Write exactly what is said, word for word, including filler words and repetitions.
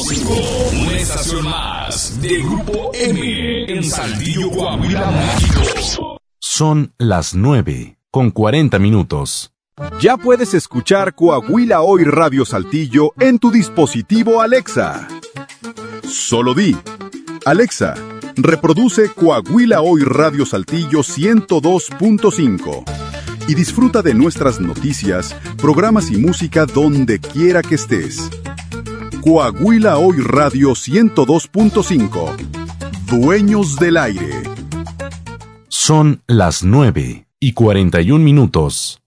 cinco, una estación más de Grupo M en Saltillo, Coahuila, México. Son las nueve con cuarenta minutos. Ya puedes escuchar Coahuila Hoy Radio Saltillo en tu dispositivo Alexa. Solo di, Alexa, reproduce Coahuila Hoy Radio Saltillo ciento dos punto cinco y disfruta de nuestras noticias, programas y música donde quiera que estés. Coahuila Hoy Radio ciento dos punto cinco. Dueños del aire. Son las nueve y cuarenta y un minutos.